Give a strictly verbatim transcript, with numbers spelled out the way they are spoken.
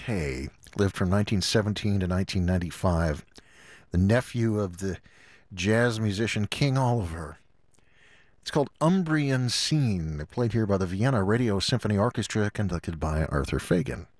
Kay lived from nineteen seventeen to nineteen ninety-five, the nephew of the jazz musician King Oliver. It's called Umbrian Scene, played here by the Vienna Radio Symphony Orchestra, conducted by Arthur Fagan.